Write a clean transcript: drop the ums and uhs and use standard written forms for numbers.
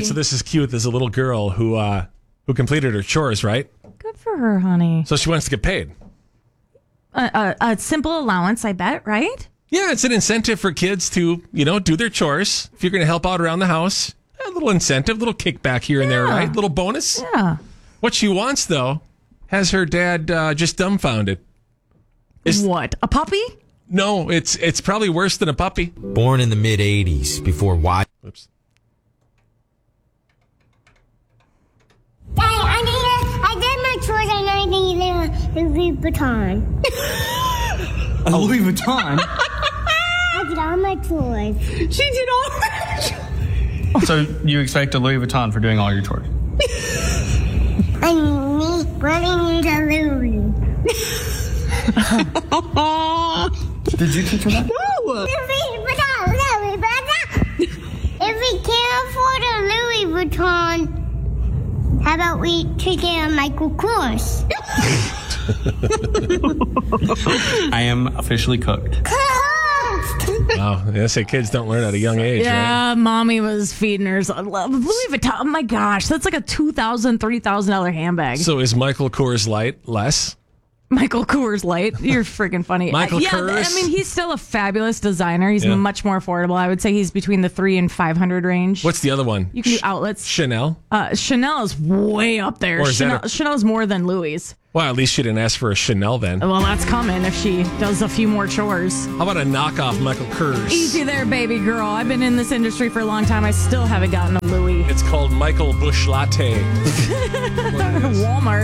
right, so this is cute. There's a little girl who completed her chores, right? Good for her, honey. So she wants to get paid. A simple allowance, I bet, right? Yeah, it's an incentive for kids to, do their chores. If you're going to help out around the house, a little incentive, little kickback here and there, right? Little bonus. Yeah. What she wants, though, has her dad just dumbfounded. What? A puppy? No, it's probably worse than a puppy. Born in the mid-'80s before Oops. Daddy, I did my chores and I need a Louis Vuitton. A Louis Vuitton? I did all my chores. She did all So you expect a Louis Vuitton for doing all your chores? And me running into Louis. Did you teach her that? Louis Vuitton. If we can't afford a Louis Vuitton, how about we take care of Michael Kors? I am officially cooked. Wow, they say kids don't learn at a young age, right? Yeah, mommy was feeding her Louis Vuitton. Oh my gosh, that's like a $2,000, $3,000 handbag. So is Michael Kors Light less? Michael Kors Light. You're freaking funny. Michael Kors? I mean, he's still a fabulous designer. He's much more affordable. I would say he's between the $300 and $500 range. What's the other one? You can do outlets. Chanel? Chanel is way up there. Or is Chanel's more than Louis. Well, at least she didn't ask for a Chanel then. Well, that's coming if she does a few more chores. How about a knockoff Michael Kors? Easy there, baby girl. I've been in this industry for a long time. I still haven't gotten a Louis. It's called Michael Bush Latte. Walmart.